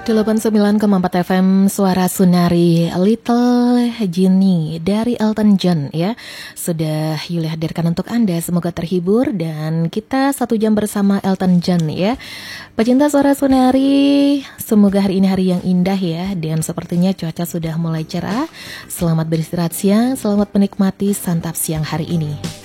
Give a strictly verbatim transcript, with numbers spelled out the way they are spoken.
delapan puluh sembilan koma empat F M Suara Sunari, Little Genie dari Elton John ya. Sudah Yuli hadirkan untuk Anda, semoga terhibur. Dan kita satu jam bersama Elton John ya. Pecinta Suara Sunari, semoga hari ini hari yang indah ya. Dan sepertinya cuaca sudah mulai cerah. Selamat beristirahat siang, selamat menikmati santap siang hari ini.